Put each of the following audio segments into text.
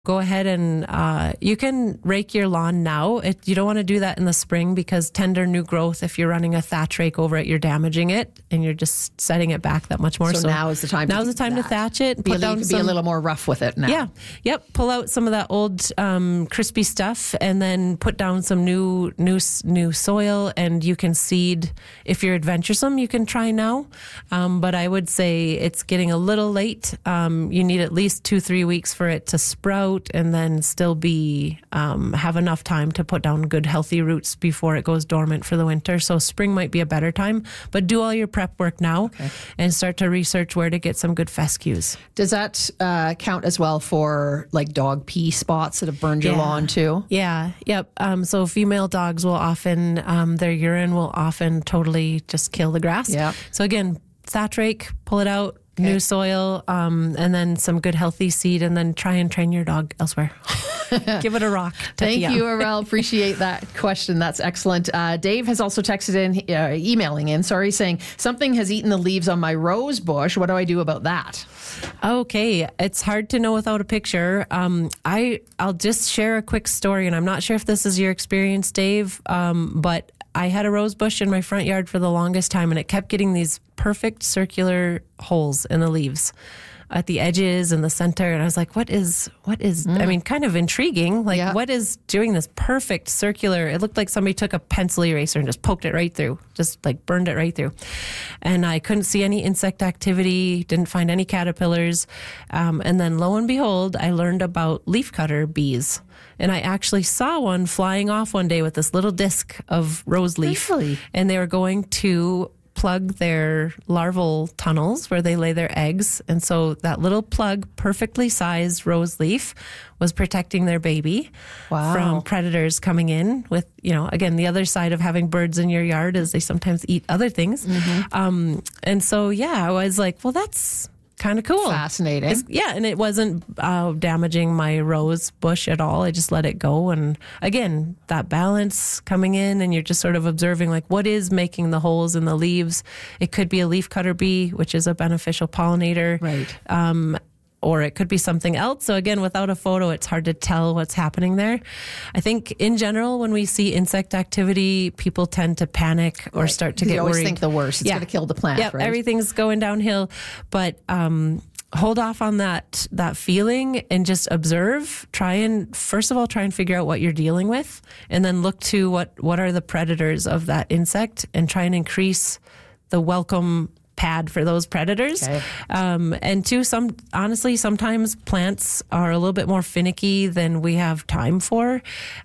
go ahead and you can rake your lawn now. You don't want to do that in the spring because tender new growth, if you're running a thatch rake over it, you're damaging it and you're just setting it back that much more. So now is the time to thatch it. Be a little more rough with it now. Yeah. Yep. Pull out some of that old crispy stuff and then put down some new soil, and you can seed. If you're adventuresome, you can try now. But I would say it's getting a little late. You need at least 2-3 weeks for it to sprout and then still be have enough time to put down good healthy roots before it goes dormant for the winter. So spring might be a better time, but do all your prep work now and start to research where to get some good fescues. Does that count as well for like dog pee spots that have burned your lawn too? Yeah. Yep. So female dogs will often their urine will often totally just kill the grass. Yeah. So again, thatch rake, pull it out. New soil, and then some good healthy seed, and then try and train your dog elsewhere. Give it a rock. Thank you, Aurel. Appreciate that question. That's excellent. Dave has also texted in, emailing in, saying, something has eaten the leaves on my rose bush. What do I do about that? Okay. It's hard to know without a picture. I'll just share a quick story, and I'm not sure if this is your experience, Dave, but I had a rose bush in my front yard for the longest time, and it kept getting these perfect circular holes in the leaves at the edges and the center. And I was like, what is, I mean, kind of intriguing. Like, what is doing this perfect circular? It looked like somebody took a pencil eraser and just poked it right through, just like burned it right through. And I couldn't see any insect activity, didn't find any caterpillars. And then lo and behold, I learned about leafcutter bees. And I actually saw one flying off one day with this little disc of rose leaf. Really? And they were going to plug their larval tunnels where they lay their eggs. And so that little plug, perfectly sized rose leaf, was protecting their baby from predators coming in with, again, the other side of having birds in your yard is they sometimes eat other things. Mm-hmm. And so, I was like, well, that's kind of cool. Fascinating. And it wasn't damaging my rose bush at all. I just let it go. And again, that balance coming in, and you're just sort of observing like what is making the holes in the leaves. It could be a leafcutter bee, which is a beneficial pollinator. Right. Or it could be something else. So again, without a photo, it's hard to tell what's happening there. I think in general, when we see insect activity, people tend to panic or start to get worried. You always think the worst. It's going to kill the plant, right? Everything's going downhill. But hold off on that feeling and just observe. First of all, try and figure out what you're dealing with, and then look to what are the predators of that insect, and try and increase the welcome pad for those predators. Okay. And two, sometimes plants are a little bit more finicky than we have time for.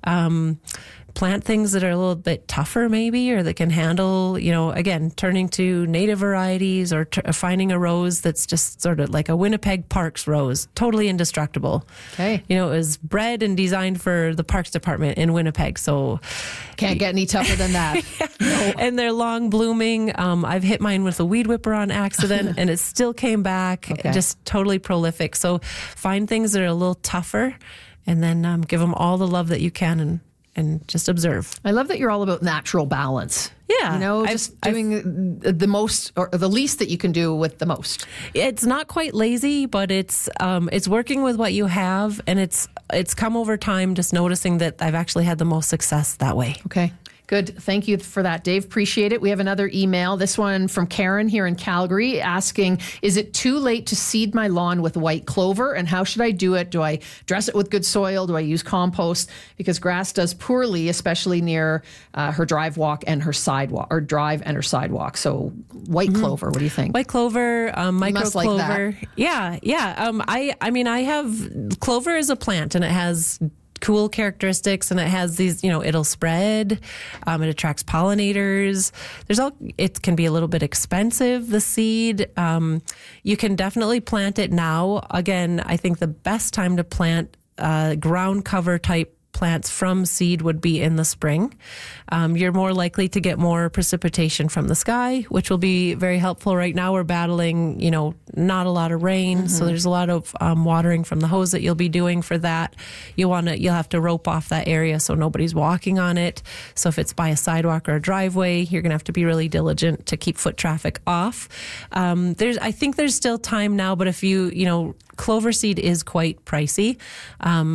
Plant things that are a little bit tougher maybe, or that can handle, again, turning to native varieties or finding a rose that's just sort of like a Winnipeg Parks rose, totally indestructible. Okay. It was bred and designed for the Parks Department in Winnipeg. So can't get any tougher than that. No. And they're long blooming. I've hit mine with a weed whipper on accident and it still came back. Just totally prolific. So find things that are a little tougher, and then give them all the love that you can and just observe. I love that you're all about natural balance. Yeah. Doing the most or the least that you can do with the most. It's not quite lazy, but it's working with what you have, and it's come over time, just noticing that I've actually had the most success that way. Okay. Good. Thank you for that, Dave. Appreciate it. We have another email, this one from Karen here in Calgary, asking, is it too late to seed my lawn with white clover, and how should I do it? Do I dress it with good soil? Do I use compost? Because grass does poorly, especially near her drive and her sidewalk. So white clover, what do you think? White clover, micro clover. Like Yeah. I have clover is a plant, and it has cool characteristics, and it has these, it'll spread, it attracts pollinators. It can be a little bit expensive, the seed. You can definitely plant it now. Again, I think the best time to plant ground cover type plants from seed would be in the spring. You're more likely to get more precipitation from the sky, which will be very helpful. Right now we're battling, not a lot of rain, so there's a lot of watering from the hose that you'll be doing for that. You'll have to rope off that area so nobody's walking on it. So if it's by a sidewalk or a driveway, you're going to have to be really diligent to keep foot traffic off. I think there's still time now, but if clover seed is quite pricey.